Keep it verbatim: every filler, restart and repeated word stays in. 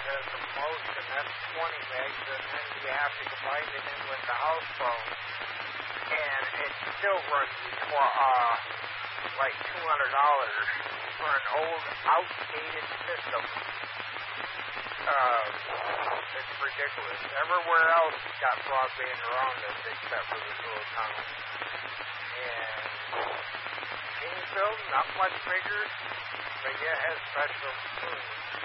has the most, and that's twenty megs, and then you have to combine it in with the house phone, and it still runs you tw- uh, like two hundred dollars for an old, outdated system. Uh, it's ridiculous. Everywhere else got broadband around us except for this little tunnel. And Kingsville, not much bigger, but yet has special tunes.